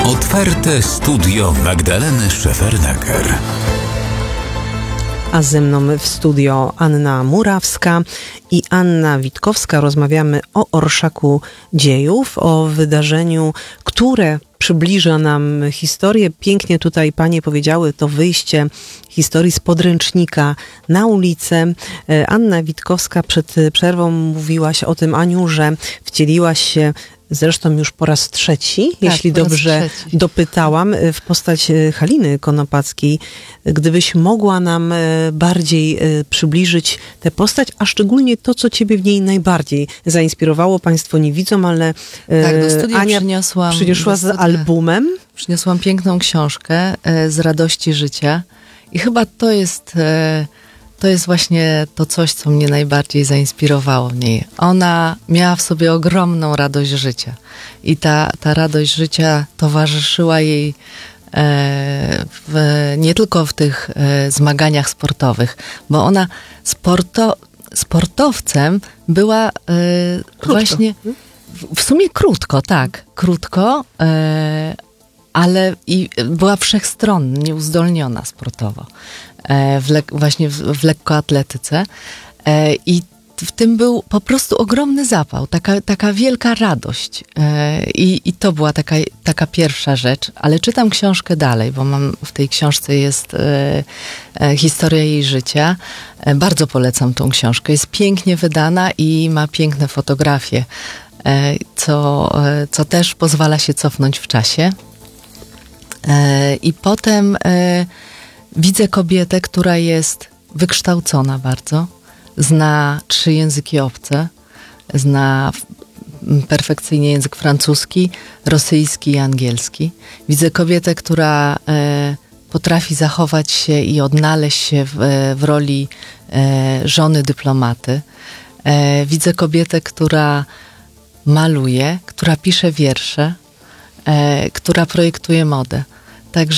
Otwarte studio Magdaleny Szefernaker. A ze mną w studio Anna Murawska i Anna Witkowska. Rozmawiamy o orszaku dziejów, o wydarzeniu, które przybliża nam historię. Pięknie tutaj panie powiedziały, to wyjście historii z podręcznika na ulicę. Anna Witkowska, przed przerwą mówiłaś o tym, Aniu, że wcieliłaś się zresztą już po raz trzeci, tak, jeśli dobrze dopytałam, w postać Haliny Konopackiej. Gdybyś mogła nam bardziej przybliżyć tę postać, a szczególnie to, co ciebie w niej najbardziej zainspirowało. Państwo nie widzą, ale tak, do studia Ania przyniosła z albumem. Przyniosłam piękną książkę z radości życia i chyba to jest właśnie to coś, co mnie najbardziej zainspirowało w niej. Ona miała w sobie ogromną radość życia. I ta radość życia towarzyszyła jej nie tylko w tych zmaganiach sportowych, bo ona sportowcem była właśnie w sumie krótko, ale i była wszechstronna, nieuzdolniona sportowo. Właśnie w lekkoatletyce i w tym był po prostu ogromny zapał, taka wielka radość i to była taka pierwsza rzecz, ale czytam książkę dalej, bo w tej książce jest historia jej życia. Bardzo polecam tą książkę, jest pięknie wydana i ma piękne fotografie, co też pozwala się cofnąć w czasie. I potem widzę kobietę, która jest wykształcona bardzo, zna 3 języki obce, zna perfekcyjnie język francuski, rosyjski i angielski. Widzę kobietę, która potrafi zachować się i odnaleźć się w roli żony dyplomaty. Widzę kobietę, która maluje, która pisze wiersze, która projektuje modę. Także